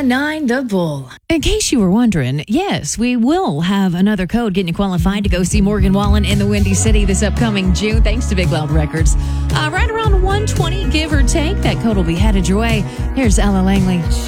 91.9 The Bull. In case you were wondering, yes, we will have another code getting you qualified to go see Morgan Wallen in the Windy City this upcoming June, thanks to Big Loud Records. Right around 120, give or take. That code will be headed your way. Here's Ella Langley.